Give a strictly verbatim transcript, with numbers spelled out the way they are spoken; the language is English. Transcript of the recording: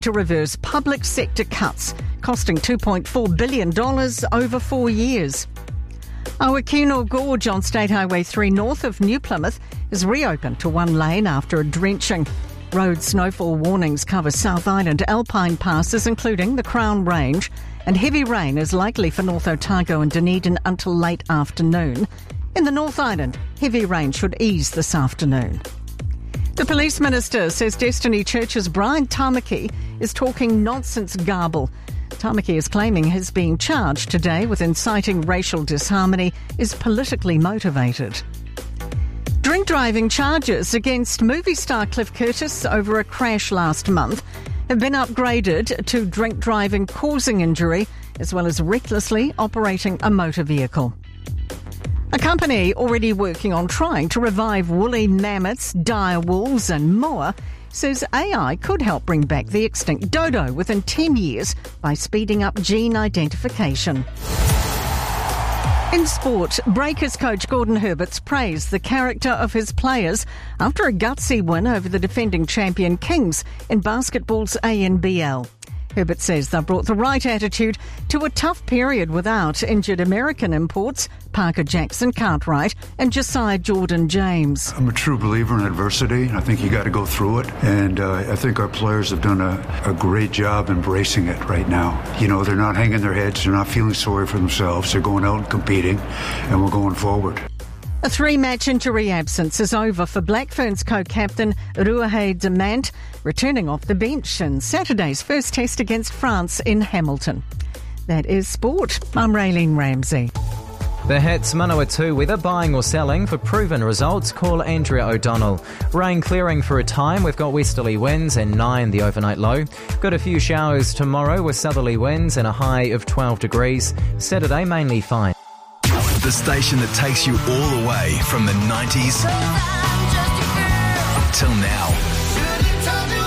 to reverse public sector cuts, costing two point four billion dollars over four years. Awakino Gorge on State Highway three north of New Plymouth is reopened to one lane after a drenching. Road snowfall warnings cover South Island alpine passes, including the Crown Range, and heavy rain is likely for North Otago and Dunedin until late afternoon. In the North Island, heavy rain should ease this afternoon. The Police Minister says Destiny Church's Brian Tamaki is talking nonsense garble. Tamaki is claiming his being charged today with inciting racial disharmony is politically motivated. Drink driving charges against movie star Cliff Curtis over a crash last month have been upgraded to drink driving causing injury as well as recklessly operating a motor vehicle. A company already working on trying to revive woolly mammoths, dire wolves and more says A I could help bring back the extinct dodo within ten years by speeding up gene identification. In sport, Breakers coach Gordon Herberts praised the character of his players after a gutsy win over the defending champion Kings in basketball's A N B L. Herbert says they've brought the right attitude to a tough period without injured American imports Parker Jackson Cartwright and Josiah Jordan-James. I'm a true believer in adversity. I think you got to go through it. And uh, I think our players have done a, a great job embracing it right now. You know, they're not hanging their heads. They're not feeling sorry for themselves. They're going out and competing, and we're going forward. A three-match injury absence is over for Black Ferns co-captain Ruahei Demant, returning off the bench in Saturday's first test against France in Hamilton. That is sport. I'm Raylene Ramsey. The Hits Manawatu weather, buying or selling. For proven results, call Andrea O'Donnell. Rain clearing for a time. We've got westerly winds and nine the overnight low. Got a few showers tomorrow with southerly winds and a high of twelve degrees. Saturday mainly fine. The station that takes you all the way from the nineties till now.